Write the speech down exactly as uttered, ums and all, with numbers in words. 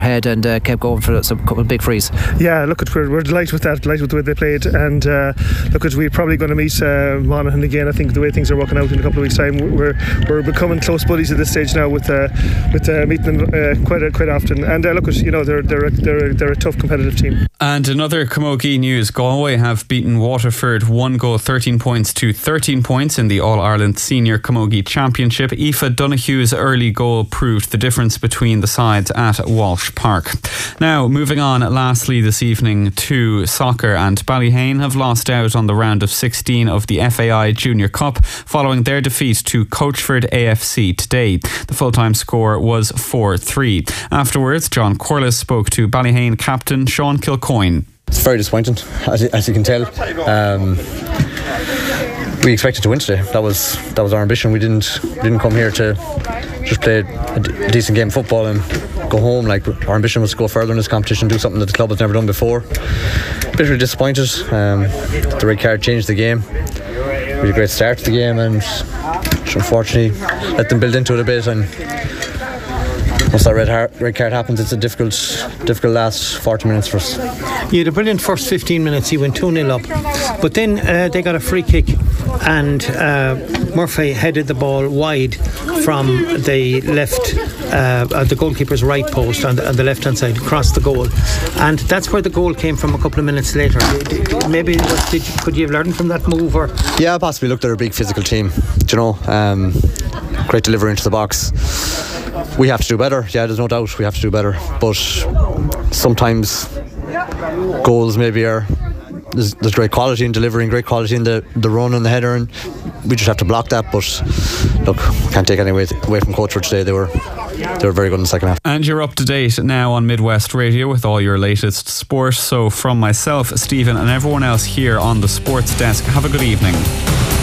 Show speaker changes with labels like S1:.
S1: head and uh, kept going for some couple of big frees.
S2: Yeah, look, at, we're, we're delighted with that, delighted with the way they played, and uh, look, at, we're probably going to meet uh, Monaghan again. I think the way things are working out in a couple of weeks' time, we're we're becoming close buddies at this stage now with uh, with uh, meeting them uh, quite quite often. And uh, look, at, you know, they're they're a, they're they're a tough competitive team.
S3: And another Camogie news: Galway have beaten Waterford one goal, thirteen points to thirteen points in the All Ireland Senior Camogie Championship. Aoife Donohue's early goal proved the difference between the sides at Walsh Park. Now, moving on lastly this evening to soccer, and Ballyhane have lost out on the round of sixteen of the F A I Junior Cup following their defeat to Coachford A F C today. The full-time score was four three. Afterwards, John Corliss spoke to Ballyhane captain Sean Kilcoyne.
S4: It's very disappointing, as, as you can tell. Um, we expected to win today. That was that was our ambition. We didn't we didn't come here to just play a, d- a decent game of football and go home. Like, our ambition was to go further in this competition, do something that the club has never done before. Bitterly disappointed. Um, the red card changed the game. We had a great start to the game, and unfortunately let them build into it a bit, and once that red, heart, red card happens, it's a difficult difficult last forty minutes for us.
S5: You had a brilliant first fifteen minutes. You went two nil up, but then uh, they got a free kick, and uh, Murphy headed the ball wide from the left, uh, the goalkeeper's right post on the, on the left hand side, across the goal, and that's where the goal came from a couple of minutes later. Maybe did you, could you have learned from that move? Or
S4: yeah, possibly. Look, they're a big physical team, you know. Um, great delivery into the box. We have to do better, yeah, there's no doubt we have to do better, but sometimes goals maybe are there's, there's great quality in delivering, great quality in the, the run and the header, and we just have to block that. But look, can't take any away, away from Coachford today. They were they were very good in the second half.
S3: And you're up to date now on Midwest Radio with all your latest sport. So from myself, Stephen, and everyone else here on the sports desk, have a good evening.